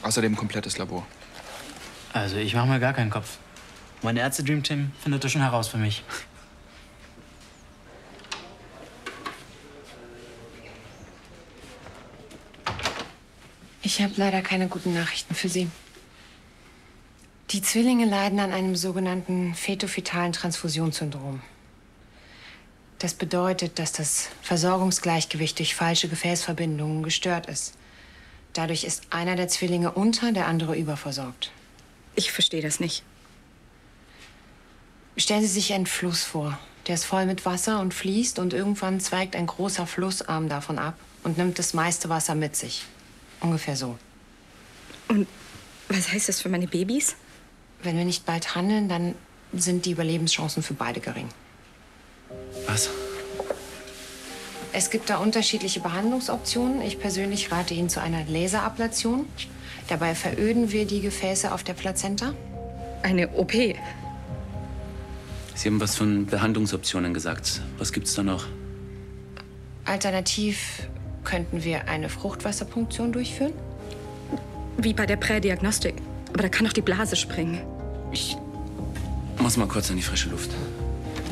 Außerdem komplettes Labor. Also ich mache mir gar keinen Kopf. Mein Ärzte-Dream-Team findet das schon heraus für mich. Ich habe leider keine guten Nachrichten für Sie. Die Zwillinge leiden an einem sogenannten fetofetalen Transfusionssyndrom. Das bedeutet, dass das Versorgungsgleichgewicht durch falsche Gefäßverbindungen gestört ist. Dadurch ist einer der Zwillinge unter, der andere überversorgt. Ich verstehe das nicht. Stellen Sie sich einen Fluss vor. Der ist voll mit Wasser und fließt und irgendwann zweigt ein großer Flussarm davon ab und nimmt das meiste Wasser mit sich. Ungefähr so. Und was heißt das für meine Babys? Wenn wir nicht bald handeln, dann sind die Überlebenschancen für beide gering. Was? Es gibt da unterschiedliche Behandlungsoptionen. Ich persönlich rate Ihnen zu einer Laserablation. Dabei veröden wir die Gefäße auf der Plazenta. Eine OP. Sie haben was von Behandlungsoptionen gesagt. Was gibt's da noch? Alternativ könnten wir eine Fruchtwasserpunktion durchführen. Wie bei der Prädiagnostik. Aber da kann doch die Blase springen. Ich muss mal kurz an die frische Luft.